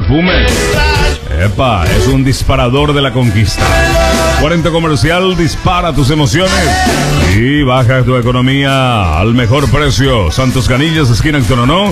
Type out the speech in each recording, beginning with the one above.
perfume. Epa, es un disparador de la conquista. 40 Comercial dispara tus emociones y baja tu economía al mejor precio. Santos Canillas, esquina Toronó,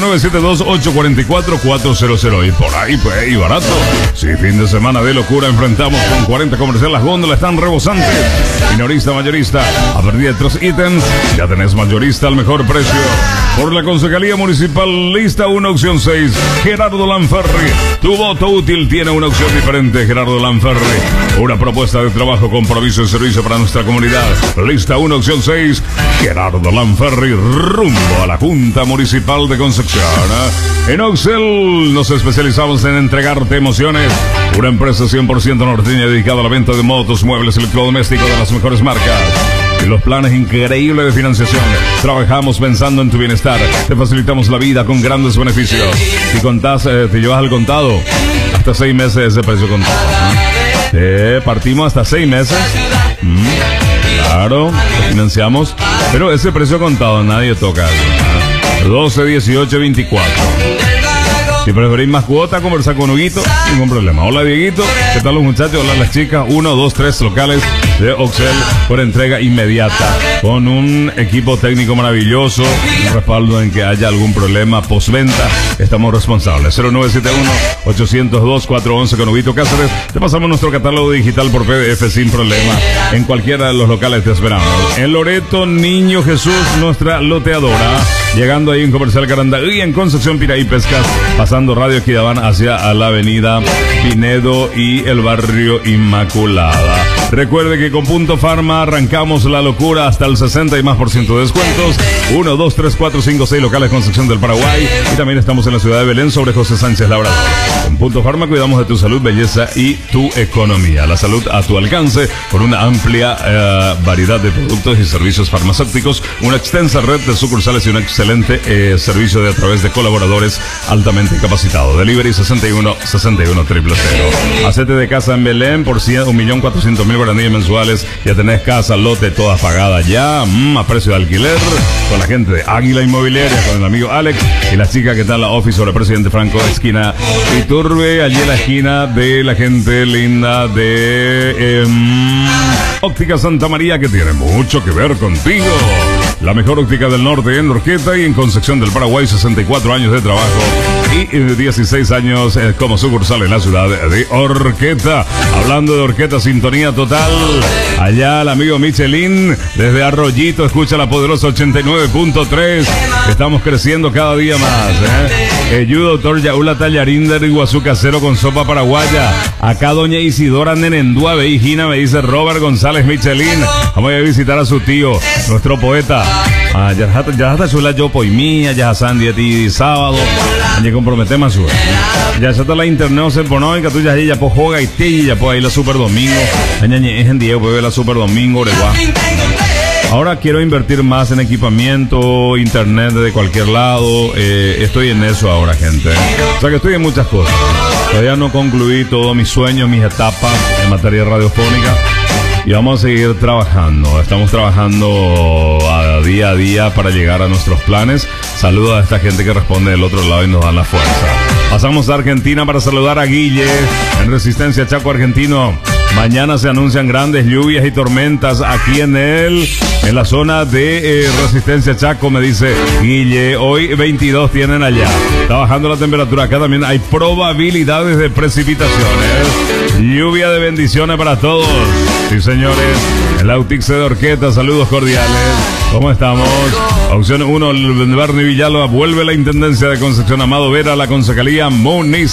0972-844-400. Y por ahí, pues, y barato. Si fin de semana de locura enfrentamos con 40 Comercial, las góndolas están rebosantes. Minorista, mayorista, a partir de 3 ítems, ya tenés mayorista al mejor precio. Por la Concejalía Municipal, lista 1, opción 6, Gerardo Lanferri. Tu voto útil tiene una opción diferente, Gerardo Lanferri. Una propuesta de trabajo, compromiso y servicio para nuestra comunidad. Lista 1, opción 6, Gerardo Lanferri, rumbo a la Junta Municipal de Concepción. En Oxel nos especializamos en entregarte emociones. Una empresa 100% norteña dedicada a la venta de motos, muebles, electrodomésticos de las mejores marcas. Y los planes increíbles de financiación. Trabajamos pensando en tu bienestar. Te facilitamos la vida con grandes beneficios. Si contás, te llevas al contado. Hasta 6 meses ese precio contado. Partimos hasta 6 meses. Claro, financiamos. Pero ese precio contado nadie toca. 12, 18, 24. Si preferís más cuota, conversar con Huguito, ningún problema. Hola Dieguito, ¿qué tal los muchachos? Hola las chicas. 1, 2, 3 locales de Oxel por entrega inmediata. Con un equipo técnico maravilloso, un respaldo en que haya algún problema postventa. Estamos responsables. 0971-802-411 con Huguito Cáceres. Te pasamos nuestro catálogo digital por PDF sin problema. En cualquiera de los locales te esperamos. En Loreto, Niño Jesús, nuestra loteadora. Llegando ahí en Comercial Carandá y en Concepción Piraí Pescas. Pasando Radio Equidabán hacia a la avenida Pinedo y el barrio Inmaculada. Recuerde que con Punto Farma arrancamos la locura hasta el 60 y más % de descuentos. 1, 2, 3, 4, 5, 6 locales con sección del Paraguay. Y también estamos en la ciudad de Belén sobre José Sánchez Labrador. Con Punto Farma cuidamos de tu salud, belleza y tu economía. La salud a tu alcance con una amplia variedad de productos y servicios farmacéuticos. Una extensa red de sucursales y un excelente servicio de a través de colaboradores altamente capacitado. Delivery 61 61 000. Hacete de casa en Belén por 1.400.000 guaraníes mensuales. Ya tenés casa, lote, todas pagadas ya, a precio de alquiler, con la gente de Águila Inmobiliaria, con el amigo Alex y la chica que está en la office sobre Presidente Franco, esquina Iturbe, allí en la esquina de la gente linda de Óptica Santa María, que tiene mucho que ver contigo. La mejor óptica del norte en Orqueta y en Concepción del Paraguay, 64 años de trabajo y 16 años como sucursal en la ciudad de Orqueta. Hablando de Orqueta, sintonía total. Allá el amigo Michelin, desde Arroyito, escucha la poderosa 89.3. Estamos creciendo cada día más. Yudo, doctor Yaula Tallarinder, Iguazú casero con sopa paraguaya. Acá doña Isidora Nenendúa Veijina, me dice Robert González Michelin. Vamos a visitar a su tío, nuestro poeta. Ya está chula yo poimía, ya Sandy a ti sábado. Ya comprometemos su. Ya está la internet se pone que tú ya pues juega y te ya pues ahí la Super Domingo. Es en día pues ver la Super Domingo, Oregua. Ahora quiero invertir más en equipamiento, internet de cualquier lado. Estoy en eso ahora, gente. O sea que estoy en muchas cosas. Todavía no concluí todos mis sueños, mis etapas en materia radiofónica. Y vamos a seguir trabajando. Estamos trabajando día a día para llegar a nuestros planes. Saludos a esta gente que responde del otro lado y nos dan la fuerza. Pasamos a Argentina para saludar a Guille en Resistencia Chaco Argentino. Mañana se anuncian grandes lluvias y tormentas aquí en la zona de Resistencia Chaco, me dice Guille. Hoy 22 tienen allá. Está bajando la temperatura. Acá también hay probabilidades de precipitaciones. Lluvia de bendiciones para todos. Sí, señores. El Autixe de Orqueta, saludos cordiales. ¿Cómo estamos? Opción 1, el Bernie Villalba vuelve la Intendencia de Concepción. Amado Vera, la Concejalía Muniz.